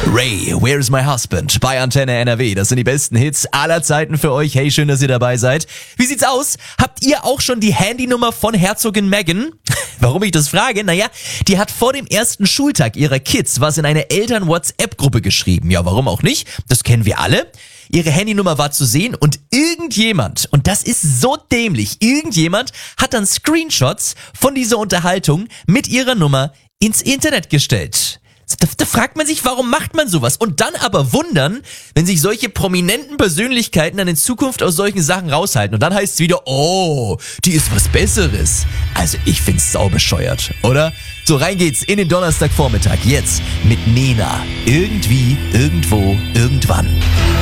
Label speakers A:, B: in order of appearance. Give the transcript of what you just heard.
A: Ray, Where is my husband? Bei Antenne NRW. Das sind die besten Hits aller Zeiten für euch. Hey, schön, dass ihr dabei seid. Wie sieht's aus? Habt ihr auch schon die Handynummer von Herzogin Meghan? Warum ich das frage? Naja, die hat vor dem ersten Schultag ihrer Kids was in eine Eltern-WhatsApp-Gruppe geschrieben. Ja, warum auch nicht? Das kennen wir alle. Ihre Handynummer war zu sehen und irgendjemand, und das ist so dämlich, irgendjemand hat dann Screenshots von dieser Unterhaltung mit ihrer Nummer ins Internet gestellt. Da fragt man sich, warum macht man sowas? Und dann aber wundern, wenn sich solche prominenten Persönlichkeiten dann in Zukunft aus solchen Sachen raushalten. Und dann heißt es wieder, oh, die ist was Besseres. Also ich find's saubescheuert, oder? So, rein geht's in den Donnerstagvormittag. Jetzt mit Nena. Irgendwie, irgendwo, irgendwann.